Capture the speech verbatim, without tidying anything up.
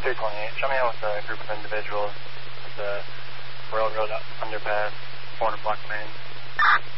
three twenty-eight, show me out with a group of individuals at the railroad underpass, four hundred block of Main.